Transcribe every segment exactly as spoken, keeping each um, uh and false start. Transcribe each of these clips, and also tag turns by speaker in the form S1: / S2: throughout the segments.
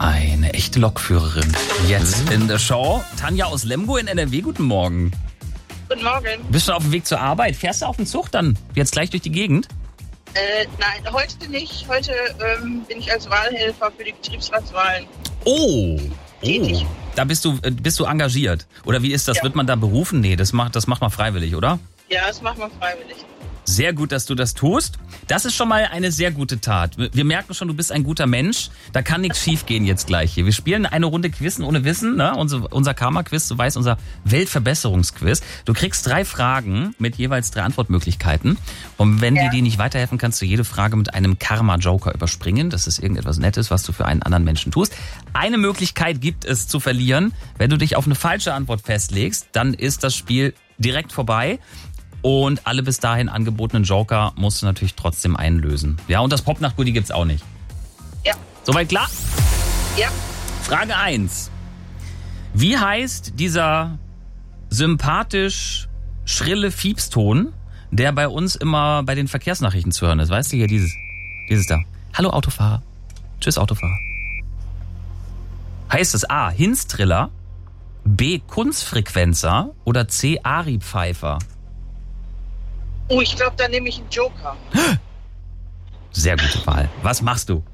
S1: Eine echte Lokführerin. Jetzt in der Show. Tanja aus Lemgo in N R W, guten Morgen.
S2: Guten Morgen.
S1: Bist du auf dem Weg zur Arbeit? Fährst du auf dem Zug dann jetzt gleich durch die Gegend?
S2: Äh, nein, heute nicht. Heute ähm, bin ich als Wahlhelfer für die Betriebsratswahlen
S1: Oh,
S2: tätig.
S1: oh. Da bist du, äh, bist du engagiert. Oder wie ist das?
S2: Ja.
S1: Wird man da berufen? Nee, das macht, das macht man freiwillig, oder?
S2: Ja, das machen wir freiwillig.
S1: Sehr gut, dass du das tust. Das ist schon mal eine sehr gute Tat. Wir merken schon, du bist ein guter Mensch. Da kann nichts schief gehen jetzt gleich hier. Wir spielen eine Runde Quizzen ohne Wissen, ne? Unser, unser Karma-Quiz, du weißt, unser Weltverbesserungsquiz. Du kriegst drei Fragen mit jeweils drei Antwortmöglichkeiten. Und wenn
S2: Ja.
S1: dir die nicht weiterhelfen, kannst du jede Frage mit einem Karma-Joker überspringen. Das ist irgendetwas Nettes, was du für einen anderen Menschen tust. Eine Möglichkeit gibt es zu verlieren. Wenn du dich auf eine falsche Antwort festlegst, dann ist das Spiel direkt vorbei. Und alle bis dahin angebotenen Joker musst du natürlich trotzdem einlösen. Ja, und das Popnacht-Goodie gibt's auch nicht.
S2: Ja.
S1: Soweit klar?
S2: Ja.
S1: Frage eins. Wie heißt dieser sympathisch schrille Fiepston, der bei uns immer bei den Verkehrsnachrichten zu hören ist? Weißt du hier, dieses, dieses da. Hallo Autofahrer. Tschüss Autofahrer. Heißt es A. Hinstriller, B. Kunstfrequenzer oder C. Ari-Pfeifer?
S2: Oh, ich glaube, da nehme ich einen Joker.
S1: Sehr gute Wahl. Was machst du?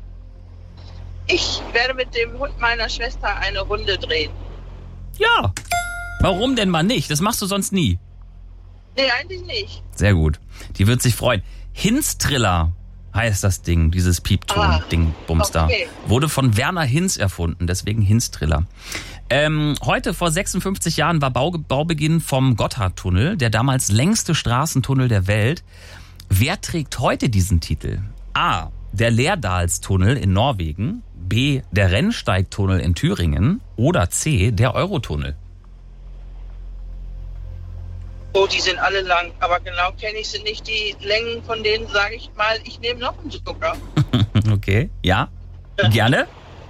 S2: Ich werde mit dem Hund meiner Schwester eine Runde drehen.
S1: Ja. Warum denn mal nicht? Das machst du sonst nie.
S2: Nee, eigentlich nicht.
S1: Sehr gut. Die wird sich freuen. Hinstriller heißt das Ding, dieses Piepton-Ding, Bums da.
S2: okay.
S1: Wurde von Werner Hinz erfunden, deswegen Hinstriller. Ähm, heute vor sechsundfünfzig Jahren war Bau, Baubeginn vom Gotthardtunnel, der damals längste Straßentunnel der Welt. Wer trägt heute diesen Titel? A. Der Lärdalstunnel in Norwegen, B. Der Rennsteigtunnel in Thüringen oder C. Der Eurotunnel.
S2: Oh, die sind alle lang, aber genau kenne ich sie nicht. Die Längen von denen sage ich mal, ich nehme noch einen Joker.
S1: Okay, ja, gerne.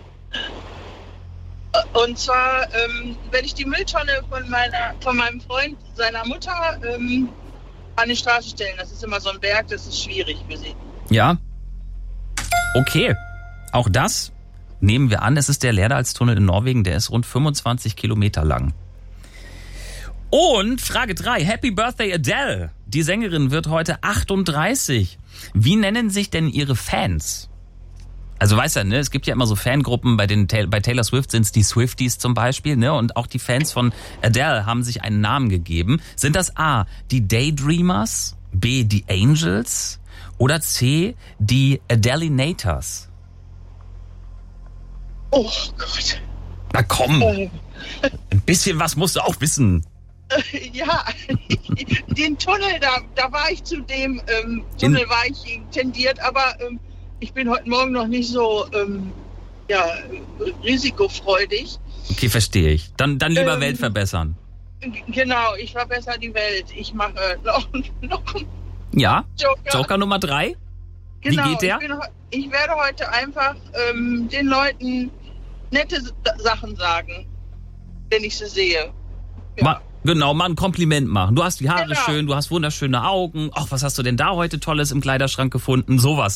S2: Und zwar, ähm, wenn ich die Mülltonne von meiner, von meinem Freund, seiner Mutter, ähm, an die Straße stellen, das ist immer so ein Berg, das ist schwierig für sie.
S1: Ja. Okay. Auch das nehmen wir an. Es ist der Lärdalstunnel in Norwegen. Der ist rund fünfundzwanzig Kilometer lang. Und Frage drei. Happy Birthday Adele. Die Sängerin wird heute achtunddreißig. Wie nennen sich denn ihre Fans? Also weißt du, ne, es gibt ja immer so Fangruppen, bei den bei Taylor Swift sind es die Swifties zum Beispiel, ne, und auch die Fans von Adele haben sich einen Namen gegeben. Sind das A, die Daydreamers, B, die Angels oder C, die Adelinators?
S2: Oh Gott.
S1: Na komm,
S2: Oh.
S1: ein bisschen was musst du auch wissen.
S2: Ja, den Tunnel, da, da war ich zu dem ähm, Tunnel, war ich tendiert, aber ähm, ich bin heute Morgen noch nicht so ähm, ja, risikofreudig.
S1: Okay, verstehe ich. Dann, dann lieber
S2: Ähm,
S1: Welt verbessern.
S2: G- Genau, ich verbessere die Welt. Ich mache noch, noch einen
S1: Ja,
S2: Joker.
S1: Joker Nummer drei.
S2: Genau,
S1: Wie geht der?
S2: Ich, bin, ich werde heute einfach ähm, den Leuten nette S- Sachen sagen, wenn ich sie sehe. Ja.
S1: Ma, genau, mal ein Kompliment machen. Du hast die Haare
S2: Genau.
S1: schön, du hast wunderschöne Augen. Ach, was hast du denn da heute Tolles im Kleiderschrank gefunden? Sowas.